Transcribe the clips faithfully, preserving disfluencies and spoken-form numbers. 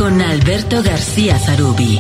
con Alberto García Zarubi.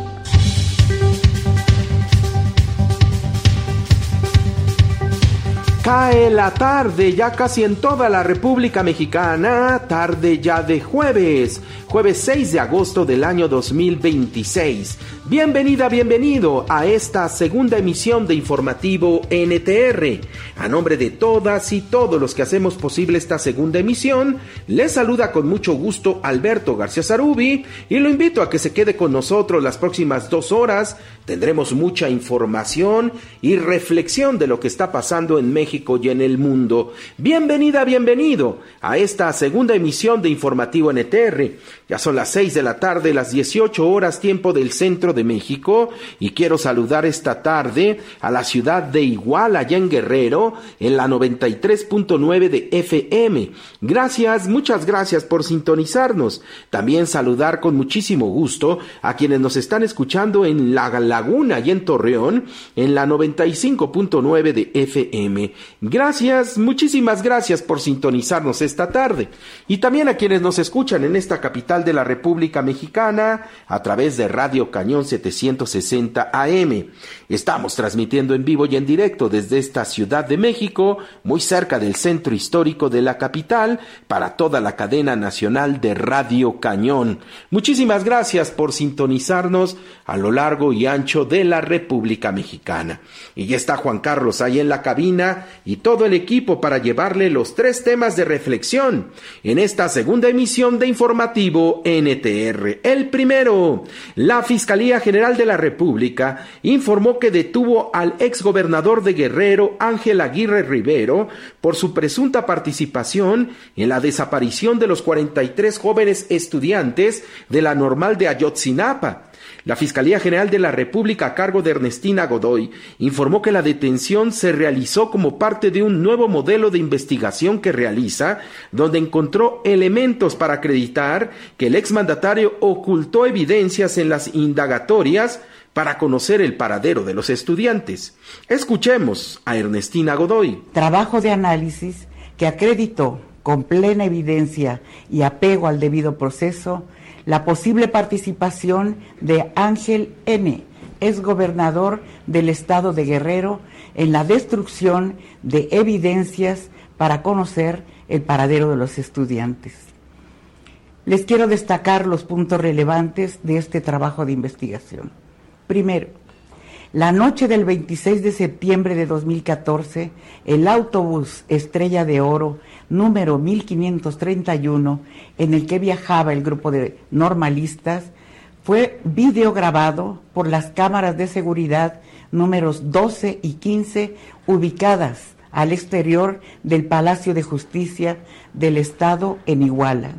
Cae la tarde ya casi en toda la República Mexicana, tarde ya de jueves, jueves seis de agosto del año dos mil veintiséis. Bienvenida, bienvenido a esta segunda emisión de Informativo N T R. A nombre de todas y todos los que hacemos posible esta segunda emisión, les saluda con mucho gusto Alberto García Zarubi y lo invito a que se quede con nosotros las próximas dos horas. Tendremos mucha información y reflexión de lo que está pasando en México y en el mundo. Bienvenida, bienvenido a esta segunda emisión de Informativo N T R. Ya son las seis de la tarde, las dieciocho horas tiempo del centro de México, y quiero saludar esta tarde a la ciudad de Iguala, allá en Guerrero, en la noventa y tres punto nueve de F M. Gracias, muchas gracias por sintonizarnos. También saludar con muchísimo gusto a quienes nos están escuchando en La Laguna y en Torreón, en la noventa y cinco punto nueve de F M. Gracias, muchísimas gracias por sintonizarnos esta tarde. Y también a quienes nos escuchan en esta capital de la República Mexicana a través de Radio Cañón setecientos sesenta A M. Estamos transmitiendo en vivo y en directo desde esta Ciudad de México, muy cerca del centro histórico de la capital, para toda la cadena nacional de Radio Cañón. Muchísimas gracias por sintonizarnos a lo largo y ancho de la República Mexicana. Y ya está Juan Carlos ahí en la cabina y todo el equipo para llevarle los tres temas de reflexión en esta segunda emisión de Informativo N T R. El primero, la Fiscalía General de la República informó que detuvo al exgobernador de Guerrero, Ángel Aguirre Rivero, por su presunta participación en la desaparición de los cuarenta y tres jóvenes estudiantes de la Normal de Ayotzinapa. La Fiscalía General de la República, a cargo de Ernestina Godoy, informó que la detención se realizó como parte de un nuevo modelo de investigación que realiza, donde encontró elementos para acreditar que el exmandatario ocultó evidencias en las indagatorias para conocer el paradero de los estudiantes. Escuchemos a Ernestina Godoy. Trabajo de análisis que acreditó con plena evidencia y apego al debido proceso la posible participación de Ángel N., exgobernador del estado de Guerrero, en la destrucción de evidencias para conocer el paradero de los estudiantes. Les quiero destacar los puntos relevantes de este trabajo de investigación. Primero, la noche del veintiséis de septiembre de dos mil catorce, el autobús Estrella de Oro número mil quinientos treinta y uno, en el que viajaba el grupo de normalistas, fue videograbado por las cámaras de seguridad números doce y quince, ubicadas al exterior del Palacio de Justicia del Estado en Iguala,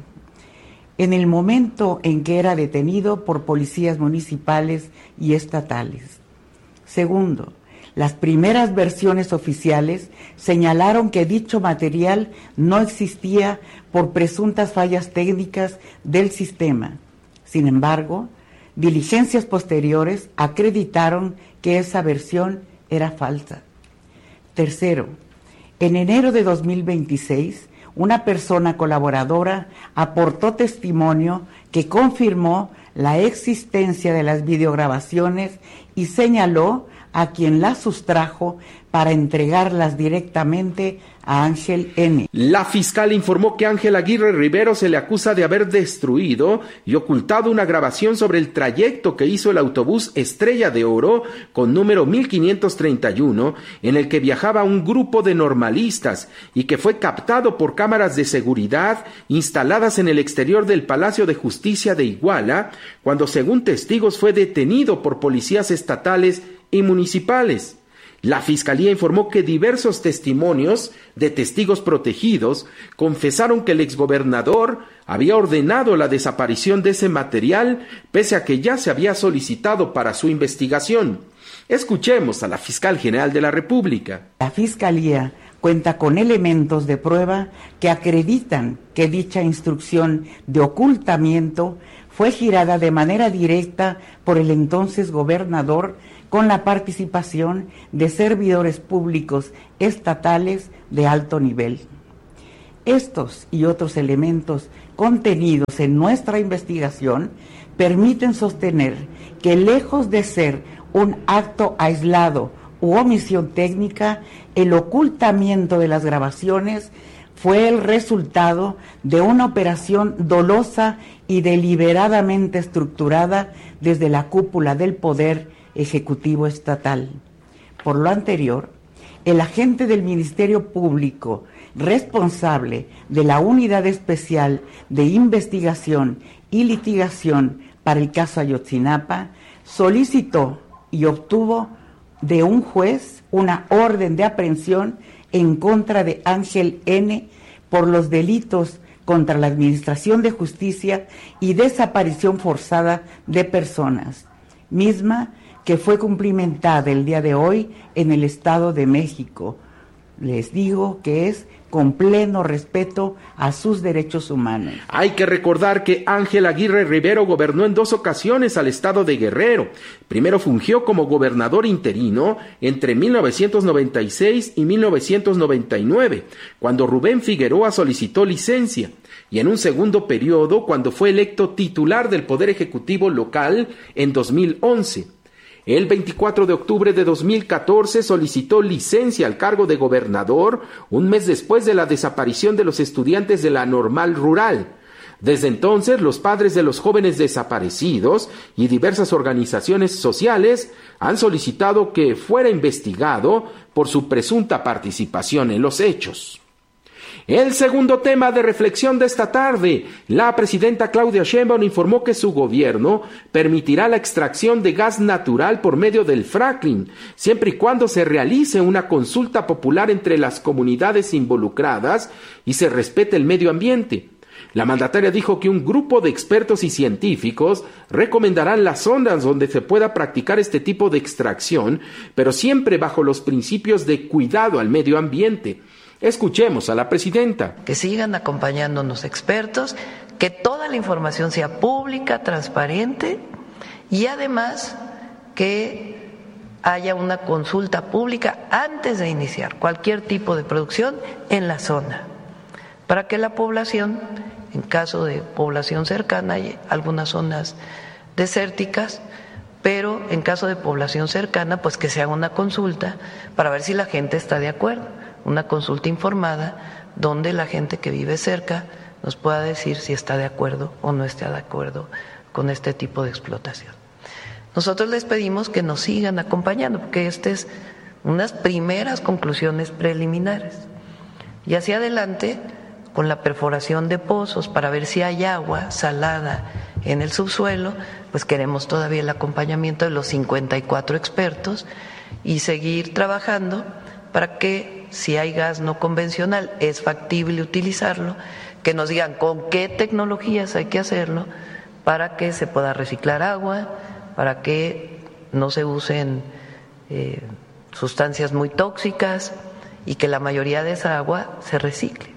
en el momento en que era detenido por policías municipales y estatales. Segundo, las primeras versiones oficiales señalaron que dicho material no existía por presuntas fallas técnicas del sistema. Sin embargo, diligencias posteriores acreditaron que esa versión era falsa. Tercero, en enero de dos mil veintiséis, una persona colaboradora aportó testimonio que confirmó la existencia de las videograbaciones y señaló a quien las sustrajo para entregarlas directamente a Ángel N. La fiscal informó que Ángel Aguirre Rivero se le acusa de haber destruido y ocultado una grabación sobre el trayecto que hizo el autobús Estrella de Oro con número mil quinientos treinta y uno, en el que viajaba un grupo de normalistas y que fue captado por cámaras de seguridad instaladas en el exterior del Palacio de Justicia de Iguala, cuando según testigos fue detenido por policías estatales y municipales. La Fiscalía informó que diversos testimonios de testigos protegidos confesaron que el exgobernador había ordenado la desaparición de ese material, pese a que ya se había solicitado para su investigación. Escuchemos a la Fiscal General de la República. La Fiscalía cuenta con elementos de prueba que acreditan que dicha instrucción de ocultamiento fue girada de manera directa por el entonces gobernador, con la participación de servidores públicos estatales de alto nivel. Estos y otros elementos contenidos en nuestra investigación permiten sostener que, lejos de ser un acto aislado u omisión técnica, el ocultamiento de las grabaciones fue el resultado de una operación dolosa y deliberadamente estructurada desde la cúpula del Poder Ejecutivo Estatal. Por lo anterior, el agente del Ministerio Público responsable de la Unidad Especial de Investigación y Litigación para el caso Ayotzinapa solicitó y obtuvo de un juez una orden de aprehensión en contra de Ángel N. por los delitos contra la Administración de Justicia y desaparición forzada de personas, misma que fue cumplimentada el día de hoy en el Estado de México. Les digo que es con pleno respeto a sus derechos humanos. Hay que recordar que Ángel Aguirre Rivero gobernó en dos ocasiones al estado de Guerrero. Primero fungió como gobernador interino entre mil novecientos noventa y seis y mil novecientos noventa y nueve, cuando Rubén Figueroa solicitó licencia, y en un segundo periodo cuando fue electo titular del Poder Ejecutivo local en dos mil once. El veinticuatro de octubre de dos mil catorce solicitó licencia al cargo de gobernador un mes después de la desaparición de los estudiantes de la Normal Rural. Desde entonces, los padres de los jóvenes desaparecidos y diversas organizaciones sociales han solicitado que fuera investigado por su presunta participación en los hechos. El segundo tema de reflexión de esta tarde, la presidenta Claudia Sheinbaum informó que su gobierno permitirá la extracción de gas natural por medio del fracking, siempre y cuando se realice una consulta popular entre las comunidades involucradas y se respete el medio ambiente. La mandataria dijo que un grupo de expertos y científicos recomendarán las zonas donde se pueda practicar este tipo de extracción, pero siempre bajo los principios de cuidado al medio ambiente. Escuchemos a la presidenta. Que sigan acompañándonos expertos, que toda la información sea pública, transparente y además que haya una consulta pública antes de iniciar cualquier tipo de producción en la zona, para que la población, en caso de población cercana, hay algunas zonas desérticas, pero en caso de población cercana, pues que se haga una consulta para ver si la gente está de acuerdo. Una consulta informada donde la gente que vive cerca nos pueda decir si está de acuerdo o no está de acuerdo con este tipo de explotación. Nosotros les pedimos que nos sigan acompañando, porque estas es unas primeras conclusiones preliminares. Y hacia adelante, con la perforación de pozos para ver si hay agua salada en el subsuelo, pues queremos todavía el acompañamiento de los cincuenta y cuatro expertos y seguir trabajando para que si hay gas no convencional es factible utilizarlo, que nos digan con qué tecnologías hay que hacerlo para que se pueda reciclar agua, para que no se usen eh, sustancias muy tóxicas y que la mayoría de esa agua se recicle.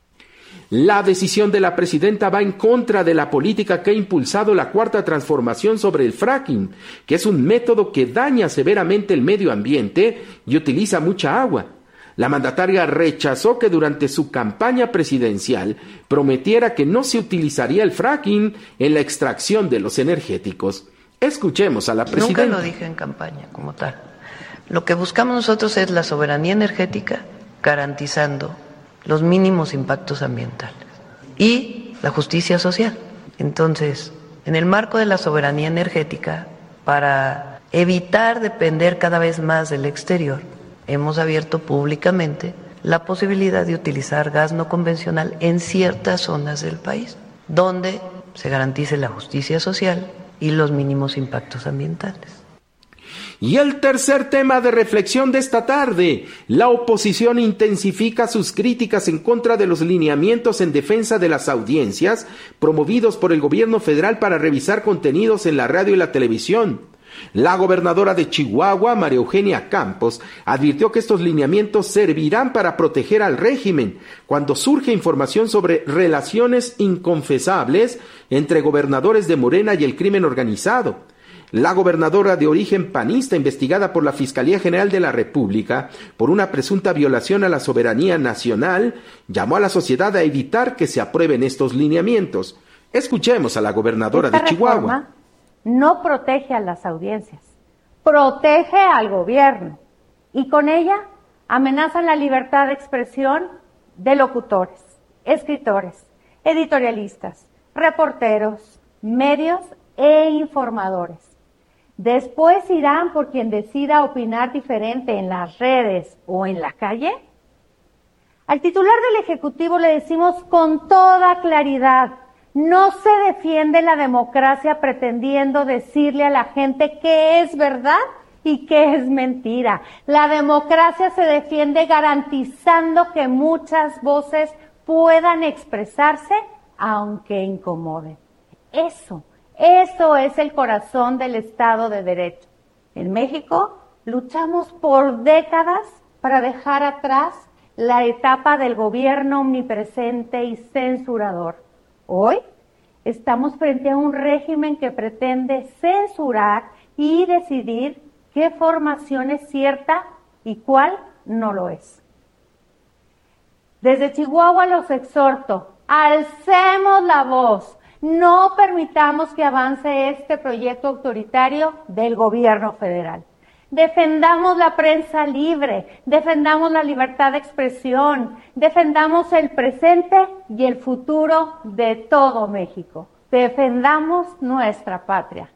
La decisión de la presidenta va en contra de la política que ha impulsado la Cuarta Transformación sobre el fracking, que es un método que daña severamente el medio ambiente y utiliza mucha agua. La mandataria rechazó que durante su campaña presidencial prometiera que no se utilizaría el fracking en la extracción de los energéticos. Escuchemos a la presidenta. Nunca lo dije en campaña como tal. Lo que buscamos nosotros es la soberanía energética, garantizando los mínimos impactos ambientales y la justicia social. Entonces, en el marco de la soberanía energética, para evitar depender cada vez más del exterior, hemos abierto públicamente la posibilidad de utilizar gas no convencional en ciertas zonas del país, donde se garantice la justicia social y los mínimos impactos ambientales. Y el tercer tema de reflexión de esta tarde, la oposición intensifica sus críticas en contra de los lineamientos en defensa de las audiencias promovidos por el gobierno federal para revisar contenidos en la radio y la televisión. La gobernadora de Chihuahua, María Eugenia Campos, advirtió que estos lineamientos servirán para proteger al régimen cuando surge información sobre relaciones inconfesables entre gobernadores de Morena y el crimen organizado. La gobernadora de origen panista, investigada por la Fiscalía General de la República por una presunta violación a la soberanía nacional, llamó a la sociedad a evitar que se aprueben estos lineamientos. Escuchemos a la gobernadora Esta de Chihuahua. Reforma no protege a las audiencias, protege al gobierno y con ella amenazan la libertad de expresión de locutores, escritores, editorialistas, reporteros, medios e informadores. Después irán por quien decida opinar diferente en las redes o en la calle. Al titular del Ejecutivo le decimos con toda claridad, no se defiende la democracia pretendiendo decirle a la gente qué es verdad y qué es mentira. La democracia se defiende garantizando que muchas voces puedan expresarse aunque incomoden. Eso Eso es el corazón del Estado de Derecho. En México luchamos por décadas para dejar atrás la etapa del gobierno omnipresente y censurador. Hoy estamos frente a un régimen que pretende censurar y decidir qué formación es cierta y cuál no lo es. Desde Chihuahua los exhorto, alcemos la voz. No permitamos que avance este proyecto autoritario del gobierno federal. Defendamos la prensa libre, defendamos la libertad de expresión, defendamos el presente y el futuro de todo México. Defendamos nuestra patria.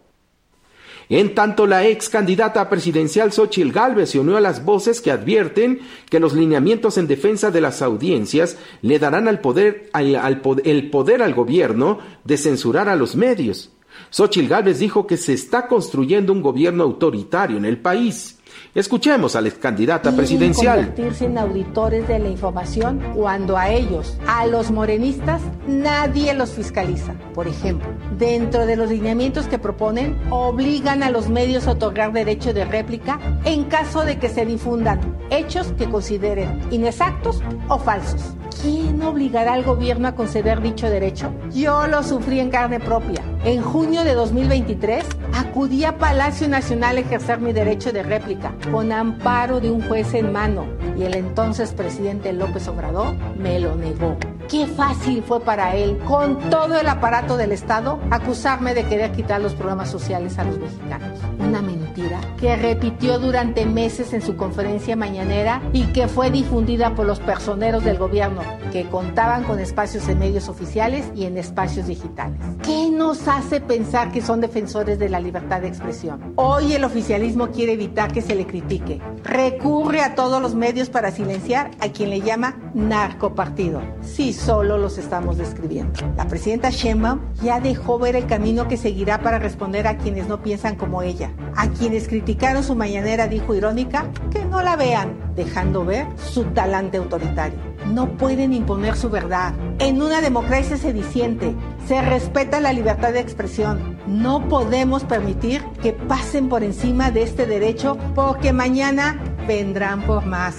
En tanto, la ex candidata presidencial Xóchitl Gálvez se unió a las voces que advierten que los lineamientos en defensa de las audiencias le darán al poder, al, al, el poder al gobierno de censurar a los medios. Xóchitl Gálvez dijo que se está construyendo un gobierno autoritario en el país. Escuchemos a la ex candidata presidencial. Convertirse en auditores de la información cuando a ellos, a los morenistas, nadie los fiscaliza. Por ejemplo, dentro de los lineamientos que proponen, obligan a los medios a otorgar derecho de réplica en caso de que se difundan hechos que consideren inexactos o falsos. ¿Quién obligará al gobierno a conceder dicho derecho? Yo lo sufrí en carne propia. En junio de dos mil veintitrés, acudí a Palacio Nacional a ejercer mi derecho de réplica, con amparo de un juez en mano, y el entonces presidente López Obrador me lo negó. Qué fácil fue para él, con todo el aparato del Estado, acusarme de querer quitar los programas sociales a los mexicanos. Una mentira que repitió durante meses en su conferencia mañanera y que fue difundida por los personeros del gobierno, que contaban con espacios en medios oficiales y en espacios digitales. ¿Qué nos hace pensar que son defensores de la libertad de expresión? Hoy el oficialismo quiere evitar que se le critique. Recurre a todos los medios para silenciar a quien le llama narcopartido. Sí, solo los estamos describiendo. La presidenta Sheinbaum ya dejó ver el camino que seguirá para responder a quienes no piensan como ella. A quienes criticaron su mañanera dijo irónica que no la vean, dejando ver su talante autoritario. No pueden imponer su verdad. En una democracia sediciente se respeta la libertad de expresión. No podemos permitir que pasen por encima de este derecho porque mañana vendrán por más.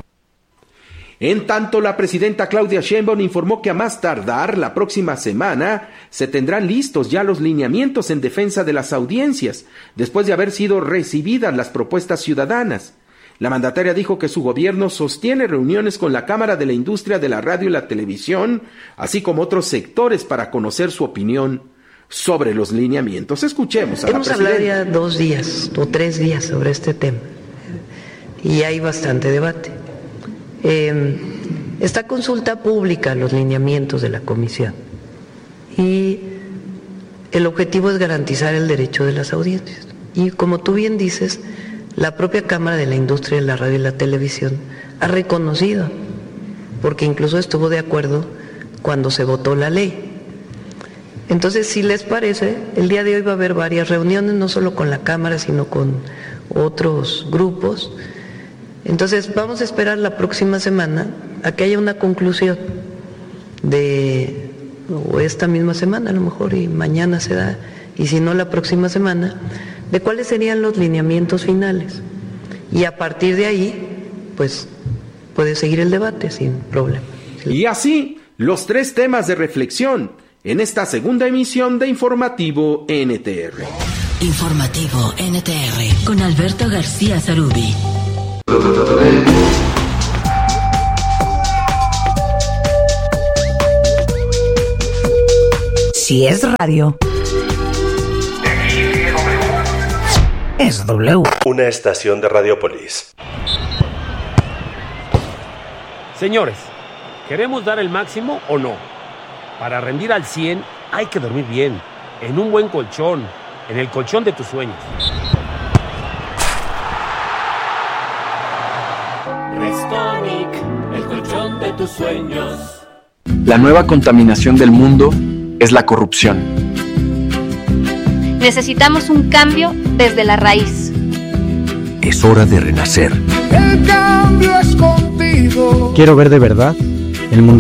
En tanto, la presidenta Claudia Sheinbaum informó que a más tardar la próxima semana se tendrán listos ya los lineamientos en defensa de las audiencias, después de haber sido recibidas las propuestas ciudadanas. La mandataria dijo que su gobierno sostiene reuniones con la Cámara de la Industria de la Radio y la Televisión, así como otros sectores para conocer su opinión sobre los lineamientos. Escuchemos a la presidenta. Hemos hablado ya dos días o tres días sobre este tema y hay bastante debate. Eh, esta consulta pública, los lineamientos de la comisión, y el objetivo es garantizar el derecho de las audiencias. Y como tú bien dices, la propia Cámara de la Industria de la Radio y la Televisión ha reconocido, porque incluso estuvo de acuerdo cuando se votó la ley. Entonces, si les parece, el día de hoy va a haber varias reuniones, no solo con la Cámara, sino con otros grupos. Entonces, vamos a esperar la próxima semana a que haya una conclusión de, o esta misma semana a lo mejor, y mañana se da, y si no la próxima semana, de cuáles serían los lineamientos finales. Y a partir de ahí, pues, puede seguir el debate sin problema. Y así, los tres temas de reflexión en esta segunda emisión de Informativo N T R. Informativo N T R con Alberto García Zarubi. Si es radio, es W. Una estación de Radiopolis. Señores, ¿queremos dar el máximo o no? Para rendir al cien hay que dormir bien, en un buen colchón, en el colchón de tus sueños. Restonic, el colchón de tus sueños. La nueva contaminación del mundo es la corrupción. Necesitamos un cambio desde la raíz. Es hora de renacer. El cambio es contigo. Quiero ver de verdad el mundo